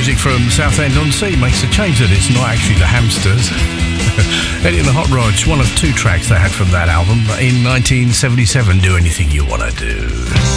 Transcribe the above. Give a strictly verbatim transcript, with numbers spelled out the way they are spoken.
music from Southend-on-Sea makes a change that it's not actually the Hamsters. Eddie and the Hot Rods, one of two tracks they had from that album in nineteen seventy-seven, Do Anything You Wanna Do.